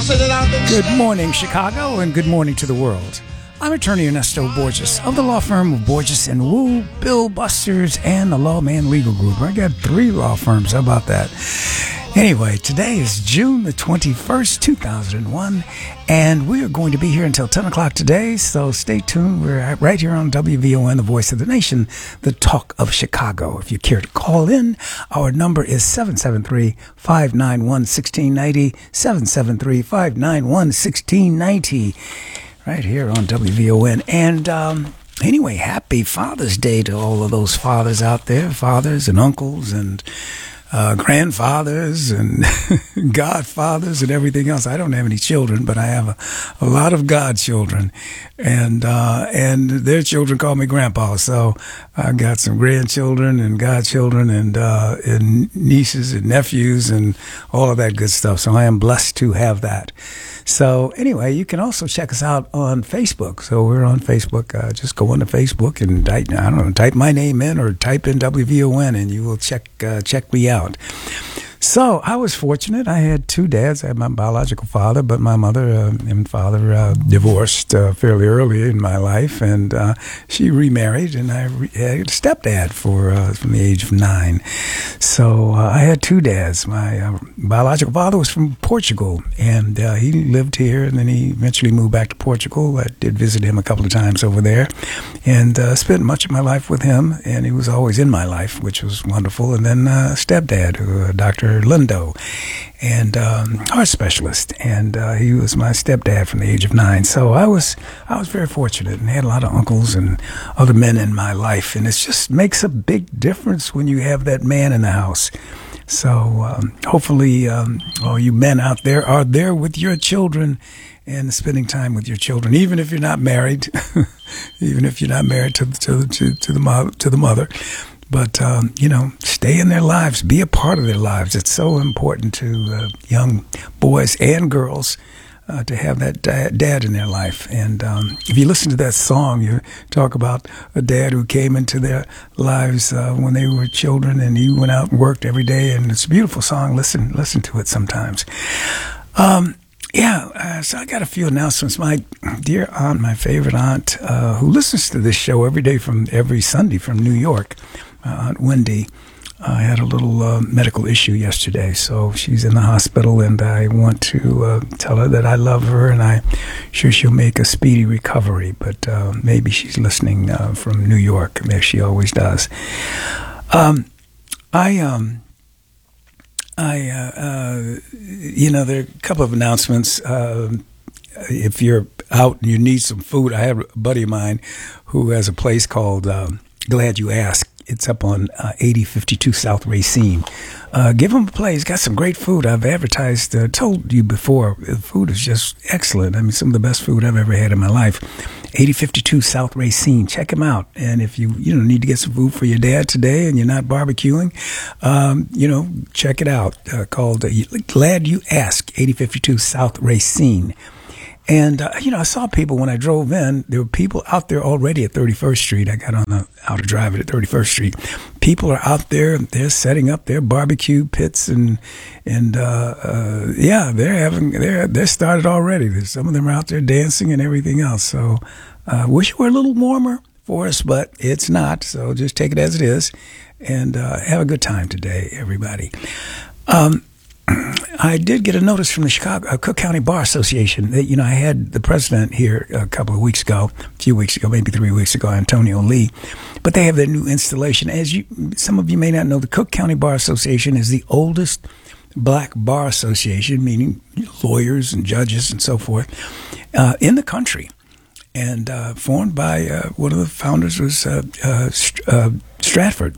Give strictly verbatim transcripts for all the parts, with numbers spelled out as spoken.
Good morning, Chicago, and good morning to the world. I'm attorney Ernesto Borges of the law firm of Borges and Wu, Bill Busters, and the Lawman Legal Group. I got three law firms. How about that? Anyway, today is June the twenty-first, two thousand one, and we are going to be here until ten o'clock today, so stay tuned. We're right here on W V O N, the voice of the nation, the talk of Chicago. If you care to call in, our number is seven seven three, five nine one, one six nine zero, seven seven three, five nine one, one six nine zero, right here on W V O N. And, um... Anyway, happy Father's Day to all of those fathers out there, fathers and uncles and uh, grandfathers and godfathers and everything else. I don't have any children, but I have a, a lot of godchildren, and uh, and their children call me Grandpa. So I got some grandchildren and godchildren and, uh, and nieces and nephews and all of that good stuff. So I am blessed to have that. So anyway, you can also check us out on Facebook. So we're on Facebook. Uh, just go onto Facebook and type, I don't know, type my name in or type in W V O N, and you will check uh, check me out. So I was fortunate. I had two dads. I had my biological father, but my mother uh, and father uh, divorced uh, fairly early in my life, and uh, she remarried, and I re- had a stepdad for uh, from the age of nine. So uh, I had two dads. My uh, biological father was from Portugal, and uh, he lived here, and then he eventually moved back to Portugal. I did visit him a couple of times over there, and uh, spent much of my life with him, and he was always in my life, which was wonderful. And then uh, stepdad, who, uh, Doctor Lindo, and um, heart specialist, and uh, he was my stepdad from the age of nine. So I was I was very fortunate and had a lot of uncles and other men in my life, and it just makes a big difference when you have that man in the house. So um, hopefully um, all you men out there are there with your children and spending time with your children, even if you're not married, even if you're not married to to to, to the mother to the mother. But, um, you know, stay in their lives, be a part of their lives. It's so important to uh, young boys and girls uh, to have that da- dad in their life. And um, if you listen to that song, you talk about a dad who came into their lives uh, when they were children, and he went out and worked every day. And it's a beautiful song. Listen, listen to it sometimes. Um, Yeah, uh, so I got a few announcements. My dear aunt, my favorite aunt, uh, who listens to this show every day from every Sunday from New York, uh, Aunt Wendy, uh, had a little uh, medical issue yesterday, so she's in the hospital, and I want to uh, tell her that I love her, and I'm sure she'll make a speedy recovery, but uh, maybe she's listening uh, from New York, as she always does. Um, I... Um, I, uh, uh, you know, there are a couple of announcements. Uh, if you're out and you need some food, I have a buddy of mine who has a place called um, Glad You Asked. It's up on uh, eighty fifty-two South Racine. Uh, give him a play. He's got some great food. I've advertised, uh, told you before, the food is just excellent. I mean, some of the best food I've ever had in my life. eighty fifty-two South Racine. Check him out. And if you, you know, need to get some food for your dad today and you're not barbecuing, um, you know, check it out. Uh, called uh, Glad You Asked, eighty fifty-two South Racine. And, uh, you know, I saw people when I drove in. There were people out there already at thirty-first Street. I got on the outer drive at thirty-first Street. People are out there. They're setting up their barbecue pits, and and uh, uh, yeah, they're having they're they're started already. There's, some of them are out there dancing and everything else. So, I uh, wish it were a little warmer for us, but it's not. So just take it as it is, and uh, have a good time today, everybody. Um, I did get a notice from the Chicago uh, Cook County Bar Association that, you know, I had the president here a couple of weeks ago, a few weeks ago, maybe three weeks ago, Antonio Lee, but they have their new installation. As you, some of you may not know, the Cook County Bar Association is the oldest black bar association, meaning lawyers and judges and so forth, uh, in the country, and uh, formed by uh, one of the founders was uh, uh, uh, Stratford,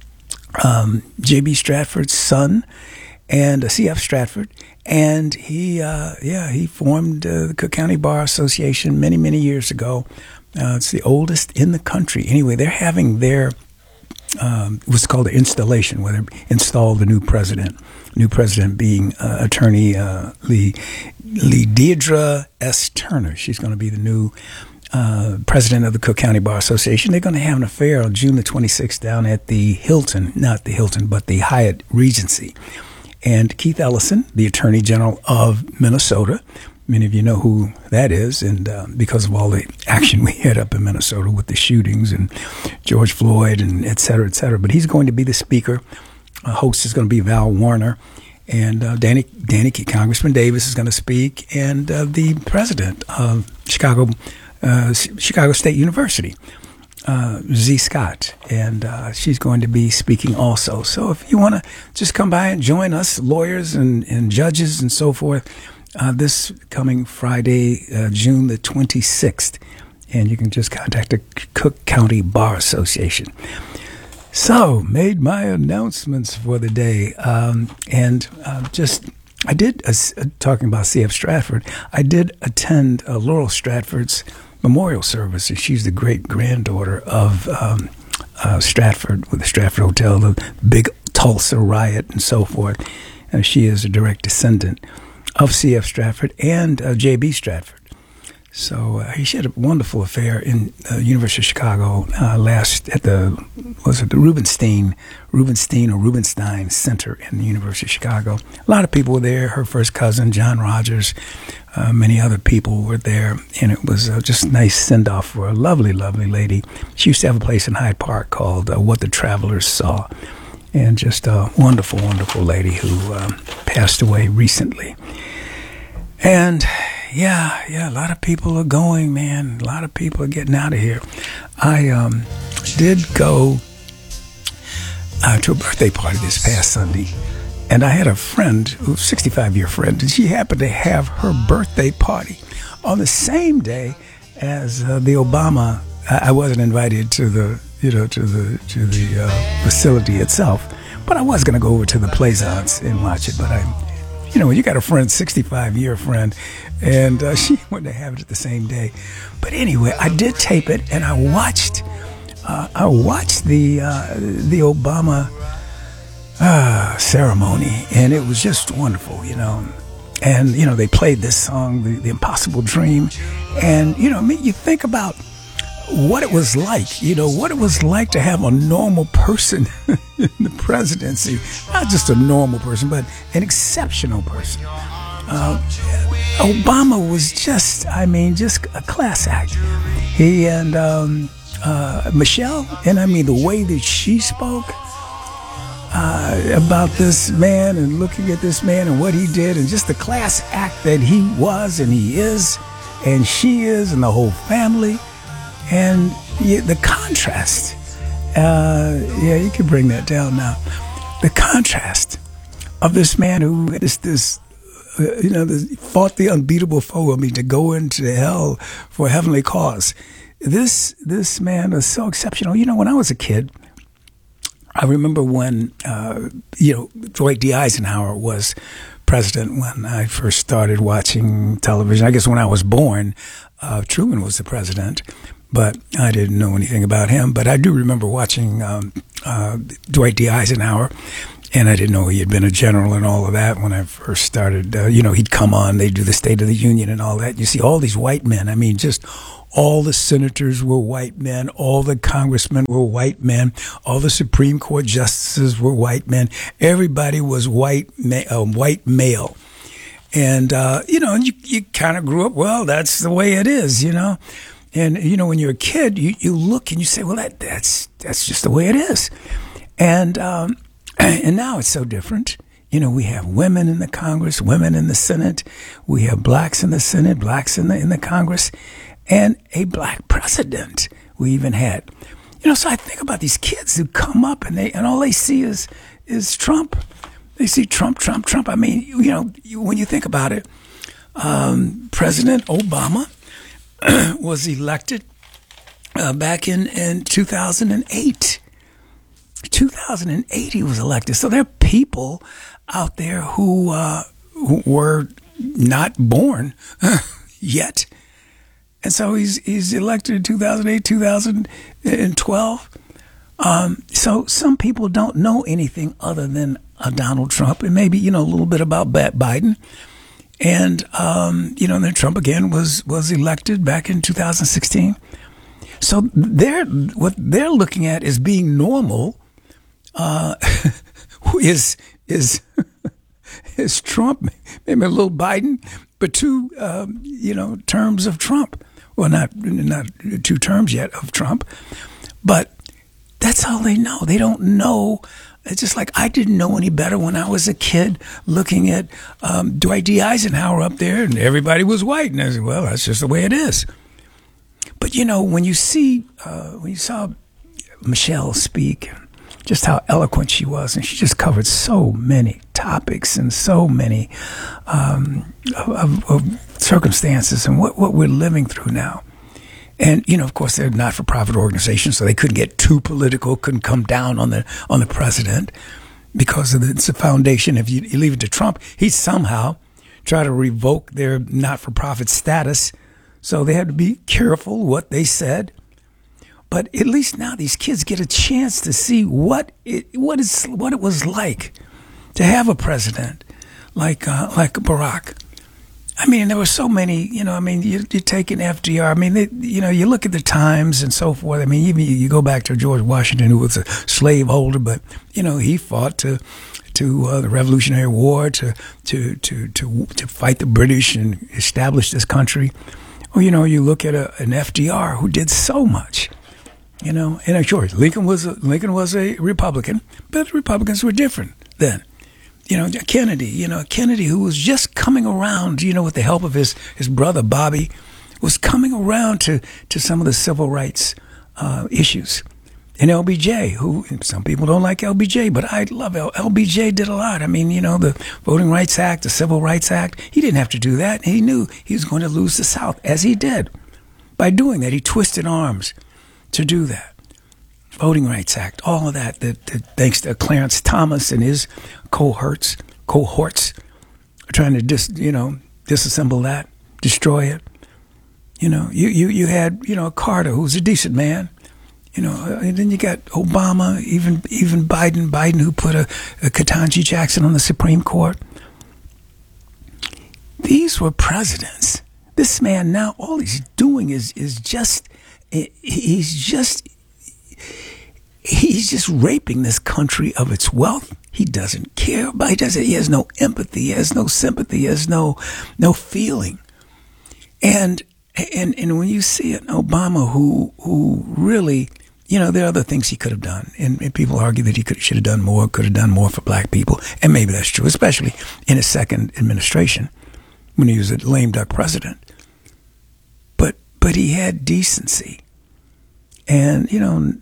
um, J B Stratford's son, and C F Stratford, and he, uh, yeah, he formed uh, the Cook County Bar Association many, many years ago. Uh, it's the oldest in the country. Anyway, they're having their um, what's called the installation, where they install the new president. New president being uh, Attorney uh, Lee Lee Deidre S. Turner. She's going to be the new Uh, president of the Cook County Bar Association. They're going to have an affair on June the twenty-sixth down at the Hilton, not the Hilton, but the Hyatt Regency. and Keith Ellison, the Attorney General of Minnesota. Many of you know who that is, and uh, because of all the action we had up in Minnesota with the shootings and George Floyd and et cetera, et cetera. But he's going to be the speaker. Uh, host is going to be Val Warner, and uh, Danny, Danny, Congressman Davis is going to speak, and uh, the president of Chicago, uh, Chicago State University, uh, Z. Scott, and uh, she's going to be speaking also. So if you want to just come by and join us, lawyers and, and judges and so forth, Uh, this coming Friday, uh, June the twenty-sixth, and you can just contact the Cook County Bar Association. So, made my announcements for the day, um, and uh, just, I did, uh, talking about C F Stratford, I did attend uh, Laurel Stratford's memorial service, and she's the great-granddaughter of um, uh, Stratford, with the Stratford Hotel, the big Tulsa riot and so forth. Uh, she is a direct descendant of C F Stratford and uh, J B Stratford. So uh, he had a wonderful affair in the uh, University of Chicago uh, last at the, was it the Rubenstein, Rubenstein or Rubenstein Center in the University of Chicago. A lot of people were there. Her first cousin, John Rogers, uh, many other people were there. And it was uh, just a nice send-off for a lovely, lovely lady. She used to have a place in Hyde Park called uh, What the Travelers Saw. And just a wonderful, wonderful lady who um, passed away recently. And yeah, yeah, a lot of people are going, man. A lot of people are getting out of here. I um, did go uh, to a birthday party this past Sunday, and I had a friend, a sixty-five-year friend, and she happened to have her birthday party on the same day as uh, the Obama. I wasn't invited to the, you know, to the to the uh, facility itself, but I was going to go over to the Plaisance and watch it. But I, you know, when you got a friend, sixty-five-year friend, and uh, she wanted to have it at the same day. But anyway, I did tape it, and I watched, uh, I watched the uh, the Obama uh, ceremony, and it was just wonderful, you know. And you know, they played this song, the, the Impossible Dream, and you know, I mean, you think about what it was like, you know, what it was like to have a normal person in the presidency. Not just a normal person, but an exceptional person. Uh, Obama was just, I mean, just a class act. He and um, uh, Michelle, and I mean, the way that she spoke uh, about this man and looking at this man and what he did, and just the class act that he was and he is and she is and the whole family. And yeah, the contrast, uh, yeah, you can bring that down now. The contrast of this man who is this, uh, you know, this, fought the unbeatable foe. I mean, to go into hell for a heavenly cause. This this man is so exceptional. You know, when I was a kid, I remember when, uh, you know, Dwight D. Eisenhower was president when I first started watching television. I guess when I was born, uh, Truman was the president. But I didn't know anything about him. But I do remember watching um, uh, Dwight D. Eisenhower, and I didn't know he had been a general and all of that when I first started. Uh, you know, he'd come on, they'd do the State of the Union and all that. You see all these white men. I mean, just all the senators were white men. All the congressmen were white men. All the Supreme Court justices were white men. Everybody was white, ma- uh, white male. And, uh, you know, you, you kind of grew up, well, that's the way it is, you know. And, you know, when you're a kid, you, you look and you say, well, that, that's that's just the way it is. And um, and now it's so different. You know, we have women in the Congress, women in the Senate. We have blacks in the Senate, blacks in the in the Congress, and a black president we even had. You know, so I think about these kids who come up and they and all they see is is Trump. They see Trump, Trump, Trump. I mean, you know, you, when you think about it, um, President Obama was elected uh, back in, in two thousand eight. two thousand eight he was elected. So there are people out there who, uh, who were not born yet. And so he's he's elected in two thousand eight, two thousand twelve. Um, so some people don't know anything other than uh, Donald Trump and maybe, you know, a little bit about Biden. And, um, you know, then Trump again was, was elected back in two thousand sixteen. So they're, what they're looking at as being normal, uh, is, is, as Trump, maybe a little Biden, but two, um, you know, terms of Trump. Well, not not two terms yet of Trump, but that's all they know. They don't know. It's just like I didn't know any better when I was a kid looking at um, Dwight D. Eisenhower up there, and everybody was white. And I said, well, that's just the way it is. But, you know, when you see, uh, when you saw Michelle speak, just how eloquent she was, and she just covered so many topics and so many um, of, of circumstances and what, what we're living through now. And, you know, of course, they're not-for-profit organizations, so they couldn't get too political, couldn't come down on the on the president because of the, it's a foundation. If you, you leave it to Trump, he'd somehow try to revoke their not-for-profit status. So they had to be careful what they said. But at least now these kids get a chance to see what it what is what it was like to have a president like uh, like Barack. I mean, there were so many, you know, I mean, you, you take an F D R. I mean, they, you know, you look at the times and so forth. I mean, even you, you go back to George Washington, who was a slaveholder, but, you know, he fought to to uh, the Revolutionary War, to, to, to, to, to fight the British and establish this country. Well, you know, you look at a, an F D R who did so much, you know, and uh, sure, Lincoln was a, Lincoln was a Republican, but the Republicans were different then. You know, Kennedy, you know, Kennedy, who was just coming around, you know, with the help of his, his brother, Bobby, was coming around to, to some of the civil rights uh, issues. And L B J, who some people don't like L B J, but I love L. L B J did a lot. I mean, you know, the Voting Rights Act, the Civil Rights Act, he didn't have to do that. He knew he was going to lose the South, as he did. By doing that, he twisted arms to do that. Voting Rights Act, all of that, that, that thanks to Clarence Thomas and his cohorts, cohorts, trying to dis, you know, disassemble that, destroy it. You know, you, you, you had, you know, Carter, who was a decent man, you know, and then you got Obama, even even Biden, Biden who put a, a Ketanji Jackson on the Supreme Court. These were presidents. This man now, all he's doing is is just, he's just, he's just raping this country of its wealth. He doesn't care about it. He doesn't. He has no empathy. He has no sympathy. He has no no feeling. And and and when you see an Obama who who really, you know, there are other things he could have done, and, and people argue that he could should have done more, could have done more for black people, and maybe that's true, especially in his second administration when he was a lame duck president. But but he had decency, and you know.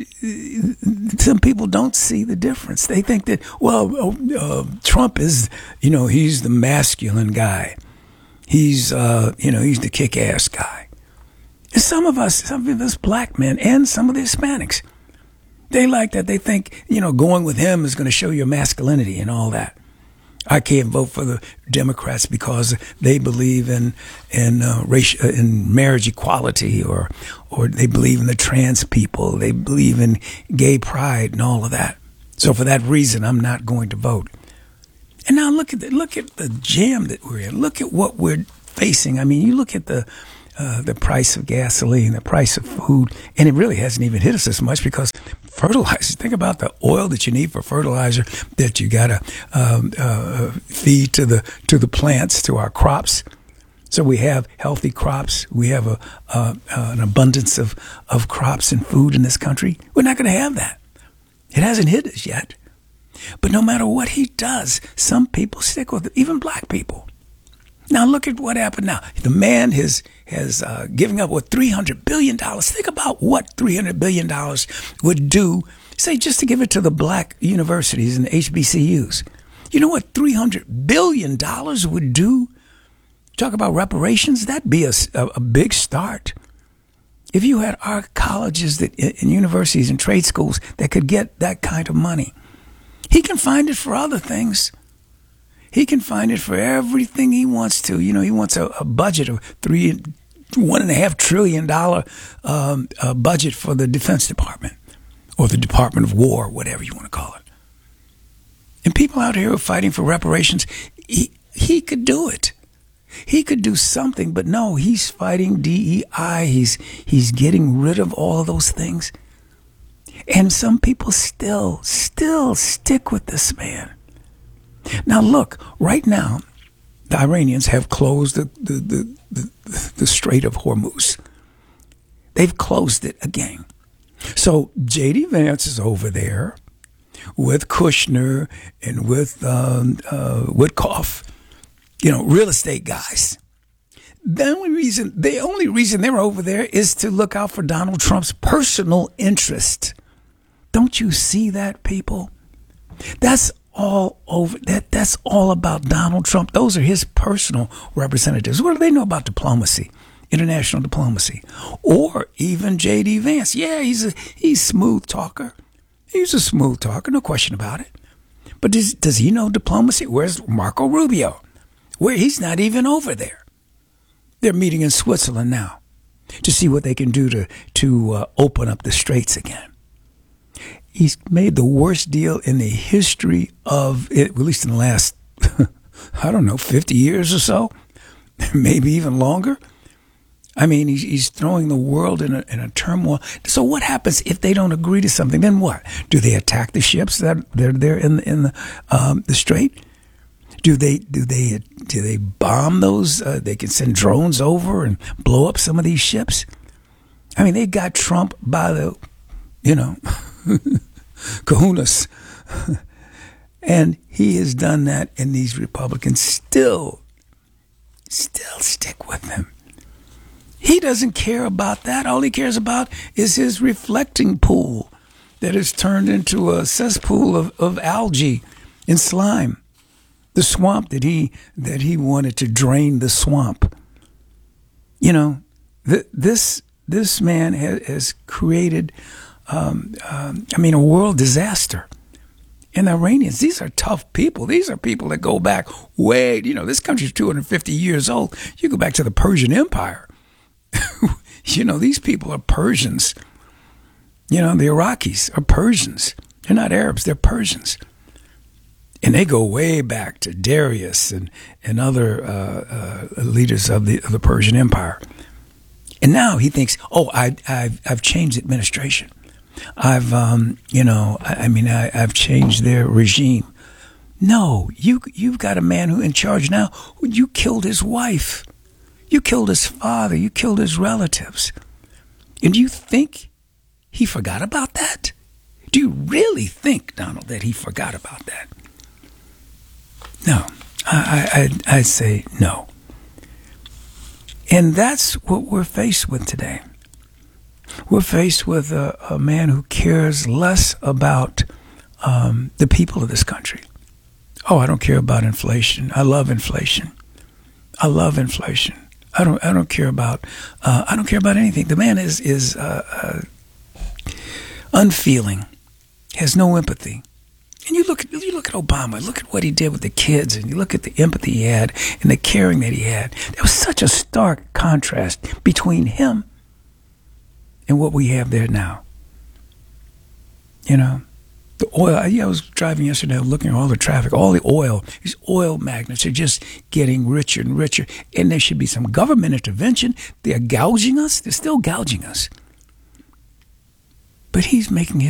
Some people don't see the difference. They think that, well, uh, Trump is, you know, he's the masculine guy. He's, uh, you know, he's the kick-ass guy. And some of us, some of us black men and some of the Hispanics, they like that. They think, you know, going with him is going to show your masculinity and all that. I can't vote for the Democrats because they believe in in uh, race, in marriage equality, or or they believe in the trans people. They believe in gay pride and all of that. So for that reason, I'm not going to vote. And now look at the, look at the jam that we're in. Look at what we're facing. I mean, you look at the uh, the price of gasoline, the price of food, and it really hasn't even hit us as much because fertilizer. Think about the oil that you need for fertilizer that you gotta um, uh, feed to the to the plants, to our crops. So we have healthy crops. We have a uh, uh, an abundance of of crops and food in this country. We're not going to have that. It hasn't hit us yet. But no matter what he does, some people stick with it, even black people. Now look at what happened now. The man has has uh, given up what three hundred billion dollars. Think about what three hundred billion dollars would do, say, just to give it to the black universities and H B C Us. You know what three hundred billion dollars would do? Talk about reparations. That'd be a, a, a big start. If you had our colleges that and universities and trade schools that could get that kind of money, he can find it for other things. He can find it for everything he wants to. You know, he wants a, a budget of three, one and a half trillion dollar um, uh, budget for the Defense Department or the Department of War, whatever you want to call it. And people out here are fighting for reparations. He, he could do it. He could do something, but no, he's fighting D E I. He's he's getting rid of all of those things. And some people still, still stick with this man. Now, look, right now, the Iranians have closed the, the, the, the, the Strait of Hormuz. They've closed it again. So J D Vance is over there with Kushner and with um, uh, Witkoff, you know, real estate guys. The only reason, the only reason they're over there is to look out for Donald Trump's personal interest. Don't you see that, people? That's all over. That that's all about Donald Trump. Those are his personal representatives. What do they know about diplomacy, international diplomacy, or even J D Vance? Yeah, he's a he's smooth talker. He's a smooth talker, no question about it. But does does he know diplomacy? Where's Marco Rubio? Where he's not even over there. They're meeting in Switzerland now to see what they can do to to uh, open up the straits again. He's made the worst deal in the history of it, at least in the last, I don't know, fifty years or so, maybe even longer. I mean, he's, he's throwing the world in a, in a turmoil. So what happens if they don't agree to something? Then what? Do they attack the ships that they're there in the, in the um, the strait? Do they do they do they bomb those? Uh, they can send drones over and blow up some of these ships. I mean, they got Trump by the, you know, kahunas, and he has done that, and these Republicans still, still stick with him. He doesn't care about that. All he cares about is his reflecting pool that has turned into a cesspool of, of algae and slime. The swamp that he that he wanted to drain the swamp. You know, th- this this man has, has created, um, um, I mean, a world disaster. And the Iranians, these are tough people. These are people that go back way, you know, this country's two hundred fifty years old. You go back to the Persian Empire. You know, these people are Persians. You know, the Iraqis are Persians. They're not Arabs, they're Persians. And they go way back to Darius and, and other uh, uh, leaders of the of the Persian Empire. And now he thinks, oh, I, I've, I've changed administration. I've, um, you know, I, I mean, I, I've changed their regime. No, you, you've got a man who in charge now. You killed his wife. You killed his father. You killed his relatives. And do you think he forgot about that? Do you really think, Donald, that he forgot about that? No, I, I, I'd say no. And that's what we're faced with today. We're faced with a, a man who cares less about um, the people of this country. Oh, I don't care about inflation. I love inflation. I love inflation. I don't. I don't care about. Uh, I don't care about anything. The man is is uh, uh, unfeeling, has no empathy. And you look at you look at Obama. Look at what he did with the kids, and you look at the empathy he had and the caring that he had. There was such a stark contrast between him and what we have there now. You know, the oil. Yeah, I was driving yesterday, looking at all the traffic, all the oil. These oil magnates are just getting richer and richer, and there should be some government intervention. They are gouging us. They're still gouging us. But he's making his